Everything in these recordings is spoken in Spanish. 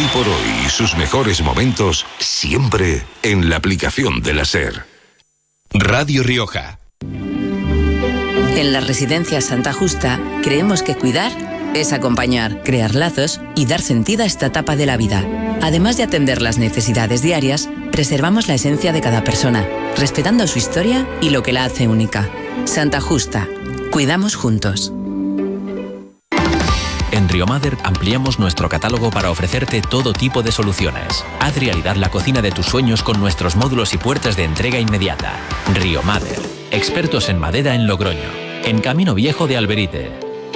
Hoy por hoy, sus mejores momentos siempre en la aplicación de la SER. Radio Rioja. En la Residencia Santa Justa creemos que cuidar es acompañar, crear lazos y dar sentido a esta etapa de la vida. Además de atender las necesidades diarias, preservamos la esencia de cada persona, respetando su historia y lo que la hace única. Santa Justa. Cuidamos juntos. En Riomader ampliamos nuestro catálogo para ofrecerte todo tipo de soluciones. Haz realidad la cocina de tus sueños con nuestros módulos y puertas de entrega inmediata. Riomader, expertos en madera en Logroño, en Camino Viejo de Alberite.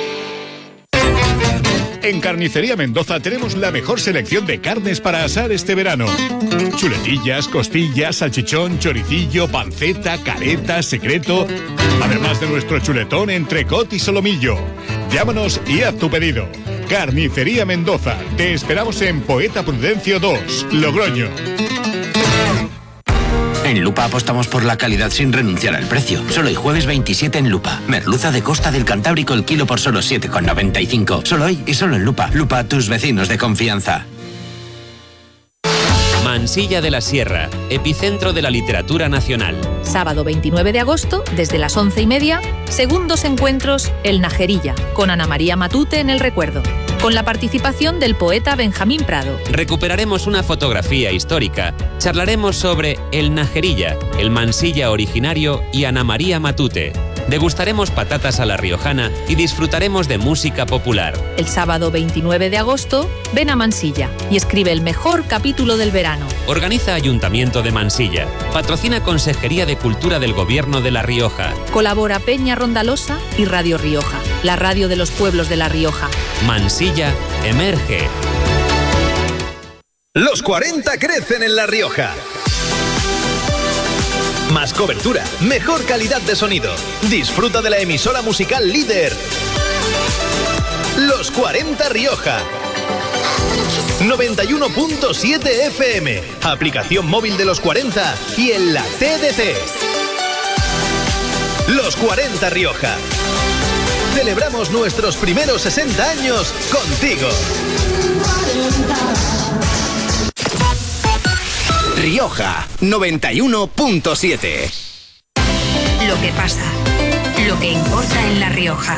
En Carnicería Mendoza tenemos la mejor selección de carnes para asar este verano. Chuletillas, costillas, salchichón, choricillo, panceta, careta, secreto. Además de nuestro chuletón, entrecot y solomillo. Llámanos y haz tu pedido. Carnicería Mendoza. Te esperamos en Poeta Prudencio 2, Logroño. En Lupa apostamos por la calidad sin renunciar al precio. Solo hoy jueves 27 en Lupa. Merluza de Costa del Cantábrico el kilo por solo 7,95. Solo hoy y solo en Lupa. Lupa, tus vecinos de confianza. Mansilla de la Sierra, epicentro de la literatura nacional. Sábado 29 de agosto, desde las 11:30, segundos encuentros El Najerilla, con Ana María Matute en el recuerdo, con la participación del poeta Benjamín Prado. Recuperaremos una fotografía histórica, charlaremos sobre El Najerilla, el Mansilla originario y Ana María Matute. Degustaremos patatas a la riojana y disfrutaremos de música popular. El sábado 29 de agosto, ven a Mansilla y escribe el mejor capítulo del verano. Organiza Ayuntamiento de Mansilla. Patrocina Consejería de Cultura del Gobierno de La Rioja. Colabora Peña Rondalosa y Radio Rioja, la radio de los pueblos de La Rioja. Mansilla emerge. Los 40 crecen en La Rioja. Más cobertura, mejor calidad de sonido. Disfruta de la emisora musical líder. Los 40 Rioja. 91.7 FM. Aplicación móvil de Los 40 y en la TDT. Los 40 Rioja. Celebramos nuestros primeros 60 años contigo. Rioja 91.7. Lo que pasa, lo que importa en La Rioja.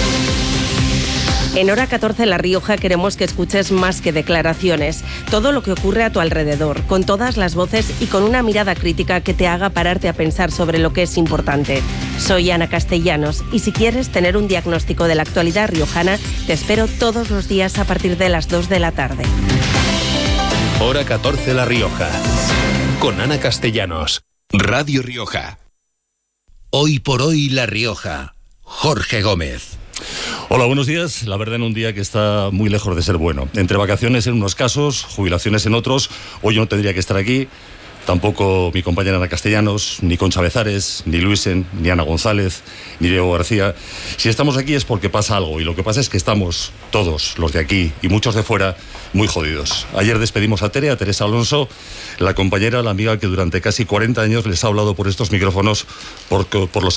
En Hora 14 La Rioja queremos que escuches más que declaraciones, todo lo que ocurre a tu alrededor, con todas las voces y con una mirada crítica que te haga pararte a pensar sobre lo que es importante. Soy Ana Castellanos y si quieres tener un diagnóstico de la actualidad riojana, te espero todos los días a partir de las 2 de la tarde. Hora 14 La Rioja, con Ana Castellanos. Radio Rioja. Hoy por hoy La Rioja. Jorge Gómez. Hola, buenos días. La verdad, en un día que está muy lejos de ser bueno. Entre vacaciones en unos casos, jubilaciones en otros. Hoy yo no tendría que estar aquí. Tampoco mi compañera Ana Castellanos, ni Concha Bezares, ni Luisen, ni Ana González, ni Diego García. Si estamos aquí es porque pasa algo, y lo que pasa es que estamos todos, los de aquí y muchos de fuera, muy jodidos. Ayer despedimos a Teresa Alonso, la compañera, la amiga que durante casi 40 años les ha hablado por estos micrófonos, por los